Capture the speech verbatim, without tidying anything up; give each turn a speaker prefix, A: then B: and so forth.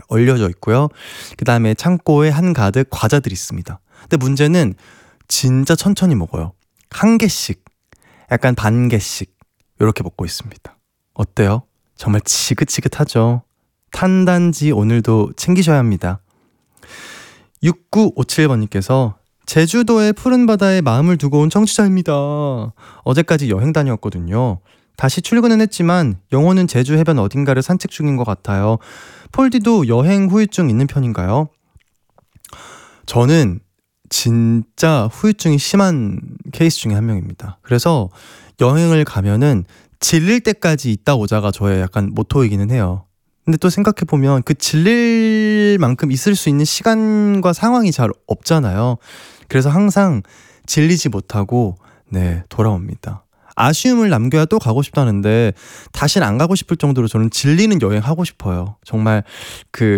A: 얼려져 있고요. 그 다음에 창고에 한가득 과자들이 있습니다. 근데 문제는 진짜 천천히 먹어요. 한 개씩, 약간 반 개씩 이렇게 먹고 있습니다. 어때요? 정말 지긋지긋하죠? 탄단지 오늘도 챙기셔야 합니다. 육구오칠 번님께서 제주도의 푸른 바다에 마음을 두고 온 청취자입니다. 어제까지 여행 다녀왔거든요. 다시 출근은 했지만 영혼은 제주 해변 어딘가를 산책 중인 것 같아요. 폴디도 여행 후유증 있는 편인가요? 저는 진짜 후유증이 심한 케이스 중에 한 명입니다. 그래서 여행을 가면은 질릴 때까지 있다 오자가 저의 약간 모토이기는 해요. 근데 또 생각해보면 그 질릴 만큼 있을 수 있는 시간과 상황이 잘 없잖아요. 그래서 항상 질리지 못하고 네 돌아옵니다. 아쉬움을 남겨야 또 가고 싶다는데 다시는 안 가고 싶을 정도로 저는 질리는 여행 하고 싶어요. 정말 그